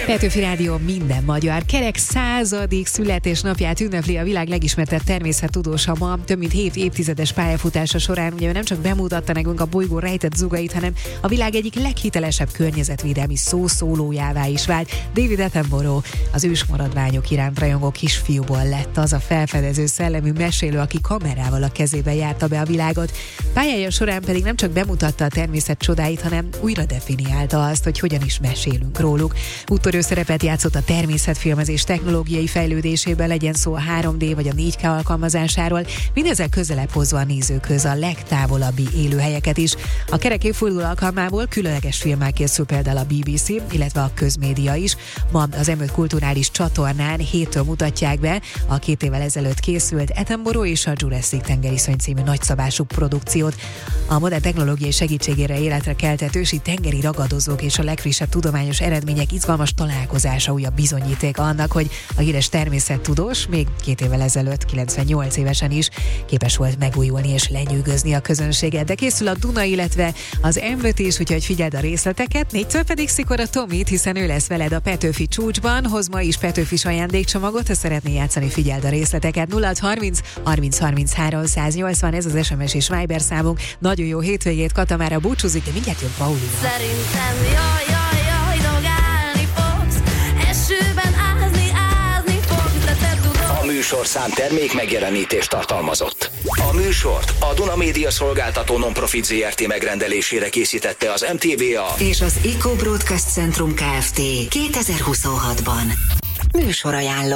Petőfi Rádió minden magyar kerek 100. születésnapját ünnepli a világ legismertebb természettudósa ma. Több mint 7 évtizedes pályafutása során ugye nem csak bemutatta nekünk a bolygó rejtett zugait, hanem a világ egyik leghitelesebb környezetvédelmi szószólójává is vált. David Attenborough, az ősmaradványok iránt rajongó kisfiúból lett az a felfedező szellemű mesélő, aki kamerával a kezében járta be a világot. Pályája során pedig nem csak bemutatta a természet csodáit, hanem újra definiálta azt, hogy hogyan is mesélünk róluk. Úttörő szerepet játszott a természetfilmezés technológiai fejlődésében, legyen szó a 3D vagy a 4K alkalmazásáról, mindezzel közelebb hozva a nézőkhöz a legtávolabbi élőhelyeket is. A kerek évforduló alkalmából különleges filmmel készül például a BBC, illetve a közmédia is. Ma az M5 kulturális csatornán héttől mutatják be a 2 évvel ezelőtt készült Attenborough és a Jurassic tengeriszony című nagyszabású produkciót. A modern technológiai segítségére életre keltett ősi tengeri ragadozók és a legfrissebb tudományos eredmények izgalmas találkozása újabb bizonyíték annak, hogy a híres természettudós még 2 évvel ezelőtt, 98 évesen is képes volt megújulni és lenyűgözni a közönséget. De készül a Duna, illetve az M5 is, úgyhogy figyeld a részleteket. 4-től pedig Szikora Tomit, hiszen ő lesz veled a Petőfi csúcsban. Hoz ma is Petőfis ajándékcsomagot, ha szeretnél játszani, figyeld a részleteket. 0630 30 33 180, ez az SMS és Viber számunk. Nagyon jó hétvégét, Kata mára búcsúzik, de mindjárt jön Paulina. Szerintem jaj, dogálni fogsz, esőben ázni fogsz, de te tudod. A műsorszám termék megjelenítést tartalmazott. A műsort a Duna Média Szolgáltató Nonprofit Zrt. Megrendelésére készítette az MTVA és az Eco Broadcast Centrum Kft. 2026-ban. Műsorajánló.